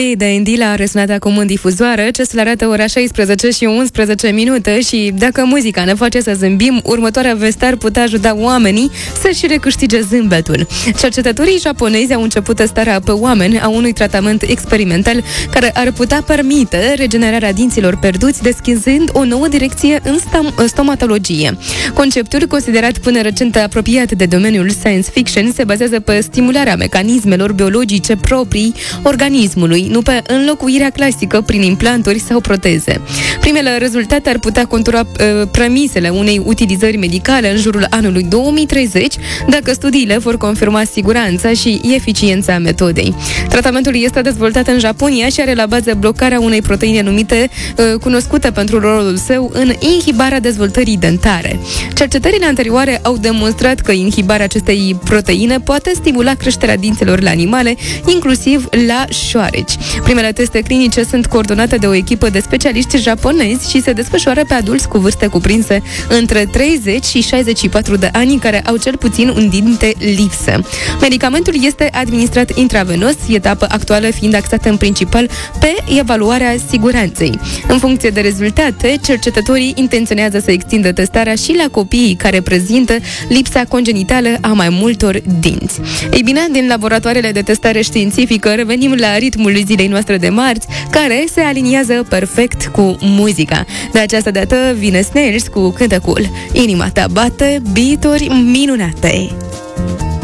De Indila a răsunat acum în difuzoară, ce se arată ora 16 și 11 minute și dacă muzica ne face să zâmbim, următoarea veste ar putea ajuta oamenii să-și recâștige zâmbetul. Cercetătorii japonezi au început testarea pe oameni a unui tratament experimental care ar putea permite regenerarea dinților pierduți, deschizând o nouă direcție în stomatologie. Conceptul, considerat până recent apropiat de domeniul science fiction, se bazează pe stimularea mecanismelor biologice proprii organismului, nu pe înlocuirea clasică prin implanturi sau proteze. Primele rezultate ar putea contura premisele unei utilizări medicale în jurul anului 2030, dacă studiile vor confirma siguranța și eficiența metodei. Tratamentul este dezvoltat în Japonia și are la bază blocarea unei proteine numite, cunoscută pentru rolul său în inhibarea dezvoltării dentare. Cercetările anterioare au demonstrat că inhibarea acestei proteine poate stimula creșterea dinților la animale, inclusiv la șoareci. Primele teste clinice sunt coordonate de o echipă de specialiști japonezi și se desfășoară pe adulți cu vârste cuprinse între 30 și 64 de ani care au cel puțin un dinte lipsă. Medicamentul este administrat intravenos, etapă actuală fiind axată în principal pe evaluarea siguranței. În funcție de rezultate, cercetătorii intenționează să extindă testarea și la copiii care prezintă lipsa congenitală a mai multor dinți. Ei bine, din laboratoarele de testare științifică revenim la ritmul zilei noastre de marți, care se aliniază perfect cu muzica. De această dată vine Snares cu cântecul Inima ta bate, beat-uri minunate.